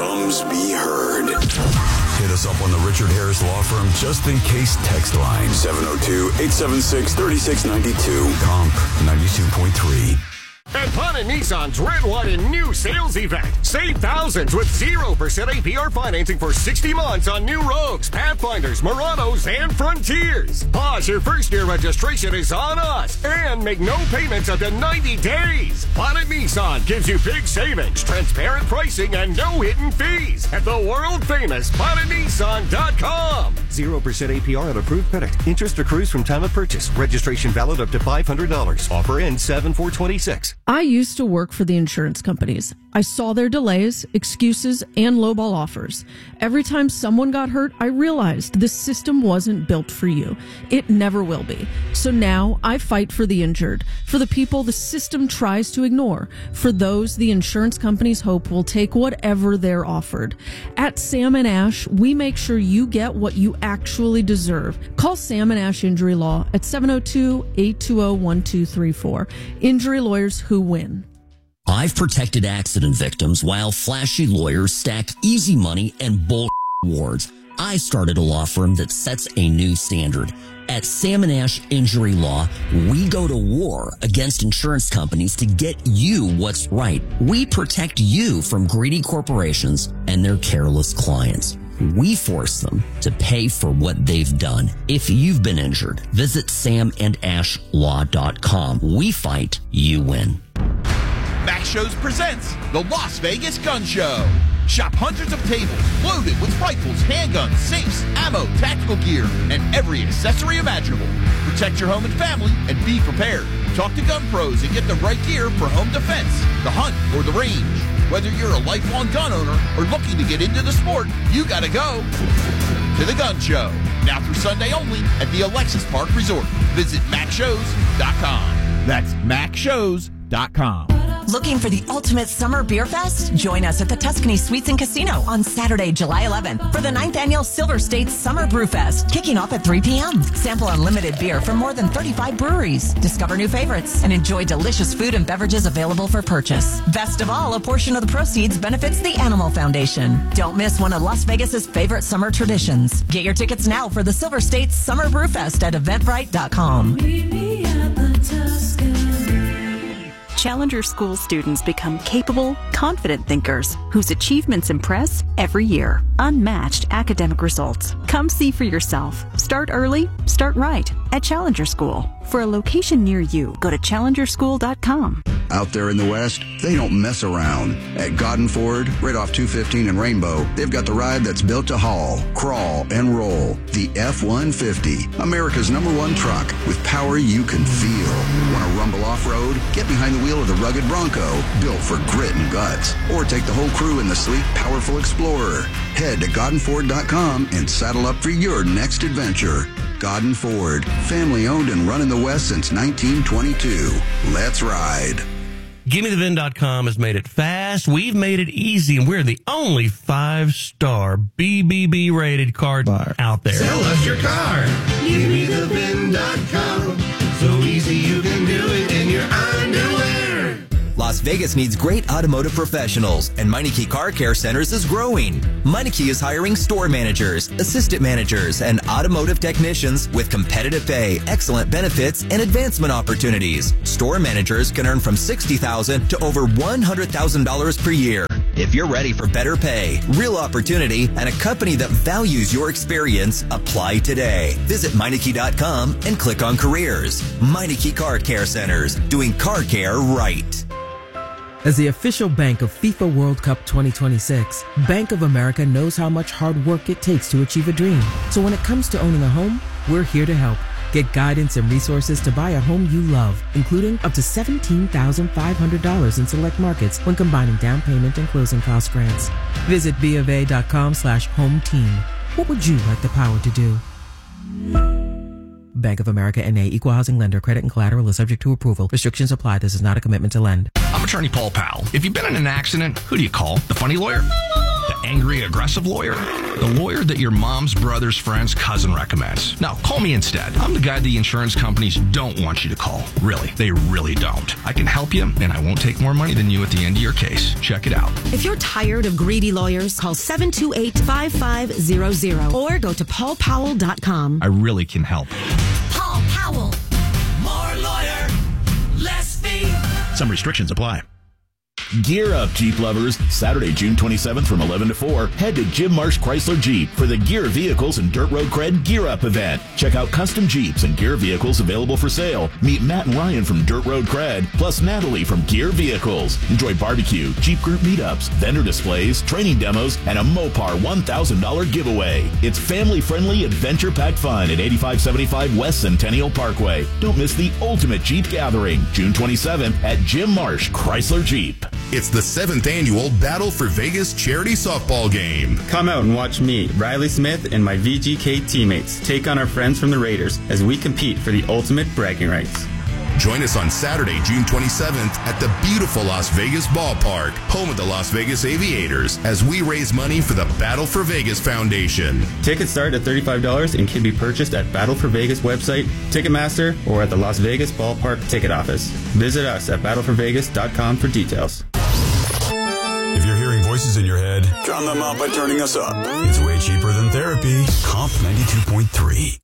thumbs be heard. Hit us up on the Richard Harris Law Firm Just In Case text line. 702-876-3692. Comp 92.3. At Bonnet Nissan's Redwood and new sales event. Save thousands with 0% APR financing for 60 months on new Rogues, Pathfinders, Muranos, and Frontiers. Plus, your first-year registration is on us. And make no payments up to 90 days. Bonnet Nissan gives you big savings, transparent pricing, and no hidden fees at the world-famous BonnetNissan.com. 0% APR on approved credit. Interest accrues from time of purchase. Registration valid up to $500. Offer ends 7/4/26. I used to work for the insurance companies. I saw their delays, excuses, and lowball offers. Every time someone got hurt, I realized this system wasn't built for you. It never will be. So now I fight for the injured, for the people the system tries to ignore, for those the insurance companies hope will take whatever they're offered. At Sam & Ash, we make sure you get what you actually deserve. Call Sam & Ash Injury Law at 702-820-1234. Injury lawyers who win. I've protected accident victims while flashy lawyers stack easy money and bull awards. I started a law firm that sets a new standard. At Sam & Ash Injury Law, we go to war against insurance companies to get you what's right. We protect you from greedy corporations and their careless clients. We force them to pay for what they've done. If you've been injured, visit samandashlaw.com. We fight, you win. Max Shows presents the Las Vegas Gun Show. Shop hundreds of tables loaded with rifles, handguns, safes, ammo, tactical gear, and every accessory imaginable. Protect your home and family and be prepared. Talk to gun pros and get the right gear for home defense, the hunt, or the range. Whether you're a lifelong gun owner or looking to get into the sport, you gotta go to the Gun Show. Now through Sunday only at the Alexis Park Resort. Visit MaxShows.com. That's MaxShows.com. Looking for the ultimate summer beer fest? Join us at the Tuscany Suites and Casino on Saturday, July 11th for the 9th Annual Silver State Summer Brew Fest, kicking off at 3 p.m. Sample unlimited beer from more than 35 breweries. Discover new favorites and enjoy delicious food and beverages available for purchase. Best of all, a portion of the proceeds benefits the Animal Foundation. Don't miss one of Las Vegas's favorite summer traditions. Get your tickets now for the Silver State Summer Brew Fest at Eventbrite.com. Challenger School students become capable, confident thinkers whose achievements impress every year. Unmatched academic results. Come see for yourself. Start early, start right at Challenger School. For a location near you, go to challengerschool.com. Out there in the West, they don't mess around. At Godden Ford, right off 215 and Rainbow, they've got the ride that's built to haul, crawl, and roll. The F-150, America's #1 truck with power you can feel. Want to rumble off-road? Get behind the wheel of the rugged Bronco, built for grit and guts. Or take the whole crew in the sleek, powerful Explorer. Head to GoddenFord.com and saddle up for your next adventure. Godden Ford, family owned and run in the West since 1922. Let's ride. GimmeTheVin.com has made it fast. We've made it easy, and we're the only 5-star BBB rated car buyer out there. Sell us your car. GimmeTheVin.com. So easy you can do it in your underwear. Las Vegas needs great automotive professionals, and Meineke Car Care Centers is growing. Meineke is hiring store managers, assistant managers, and automotive technicians with competitive pay, excellent benefits, and advancement opportunities. Store managers can earn from $60,000 to over $100,000 per year. If you're ready for better pay, real opportunity, and a company that values your experience, apply today. Visit Meineke.com and click on careers. Meineke Car Care Centers, doing car care right. As the official bank of FIFA World Cup 2026, Bank of America knows how much hard work it takes to achieve a dream. So when it comes to owning a home, we're here to help. Get guidance and resources to buy a home you love, including up to $17,500 in select markets when combining down payment and closing cost grants. Visit BofA.com/home team. What would you like the power to do? Bank of America N.A. Equal housing lender. Credit and collateral is subject to approval. Restrictions apply. This is not a commitment to lend. I'm attorney Paul Powell. If you've been in an accident, who do you call? The funny lawyer? The angry, aggressive lawyer? The lawyer that your mom's brother's friend's cousin recommends. Now, call me instead. I'm the guy the insurance companies don't want you to call. Really, they really don't. I can help you, and I won't take more money than you at the end of your case. Check it out. If you're tired of greedy lawyers, call 728-5500 or go to paulpowell.com. I really can help. Paul Powell. More lawyer, less fee. Some restrictions apply. Gear up, Jeep lovers. Saturday, June 27th from 11 to 4, head to Jim Marsh Chrysler Jeep for the Gear Vehicles and Dirt Road Cred Gear Up event. Check out custom Jeeps and Gear Vehicles available for sale. Meet Matt and Ryan from Dirt Road Cred, plus Natalie from Gear Vehicles. Enjoy barbecue, Jeep group meetups, vendor displays, training demos, and a Mopar $1,000 giveaway. It's family-friendly, adventure-packed fun at 8575 West Centennial Parkway. Don't miss the ultimate Jeep gathering, June 27th at Jim Marsh Chrysler Jeep. It's the 7th annual Battle for Vegas charity softball game. Come out and watch me, Riley Smith, and my VGK teammates take on our friends from the Raiders as we compete for the ultimate bragging rights. Join us on Saturday, June 27th at the beautiful Las Vegas Ballpark, home of the Las Vegas Aviators, as we raise money for the Battle for Vegas Foundation. Tickets start at $35 and can be purchased at Battle for Vegas website, Ticketmaster, or at the Las Vegas Ballpark ticket office. Visit us at battleforvegas.com for details. If you're hearing voices in your head, drown them out by turning us up. It's way cheaper than therapy. Comp 92.3.